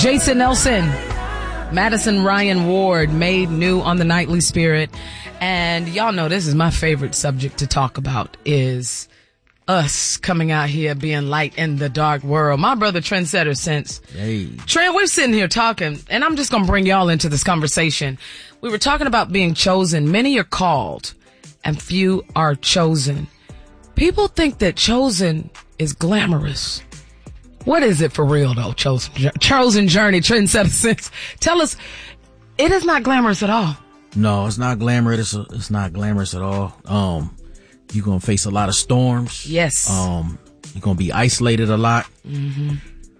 Jason Nelson, Madison Ryan Ward, Made New on the Nightly Spirit. And y'all know this is my favorite subject to talk about, is us coming out here being light in the dark world. My brother Trendsetter Sense. Hey. Trent, we're sitting here talking, and I'm just going to bring y'all into this conversation. We were talking about being chosen. Many are called, and few are chosen. People think that chosen is glamorous. What is it for real, though, chosen journey, Trendsetter Sense? Tell us, it is not glamorous at all. No, it's not glamorous. It's not glamorous at all. You're going to face a lot of storms. Yes. You're going to be isolated a lot. Mm-hmm.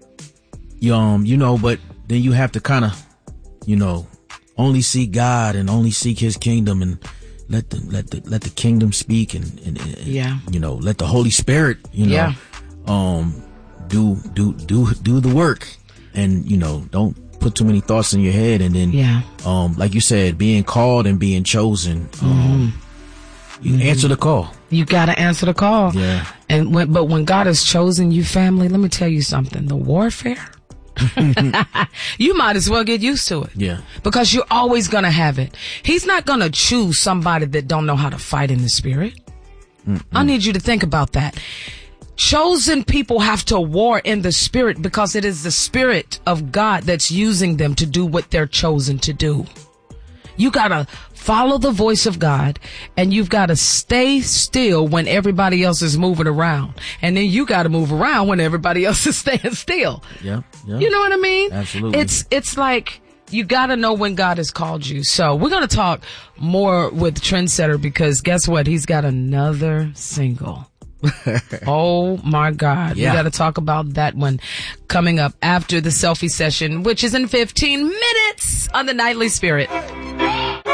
But then you have to kind of, only seek God and only seek his kingdom and let the kingdom speak and yeah. Let the Holy Spirit, yeah. Do the work, and don't put too many thoughts in your head, and then yeah. Like you said, being called and being chosen, you answer the call. You gotta answer the call. Yeah. But when God has chosen you, family, let me tell you something. The warfare, you might as well get used to it. Yeah. Because you're always gonna have it. He's not gonna choose somebody that don't know how to fight in the spirit. I need you to think about that. Chosen people have to war in the spirit because it is the spirit of God that's using them to do what they're chosen to do. You gotta follow the voice of God, and you've gotta stay still when everybody else is moving around. And then you gotta move around when everybody else is staying still. Yeah. You know what I mean? Absolutely. It's like, you gotta know when God has called you. So we're gonna talk more with Trendsetter, because guess what? He's got another single. Oh my God. Yeah. We got to talk about that one coming up after the selfie session, which is in 15 minutes on the Nightly Spirit.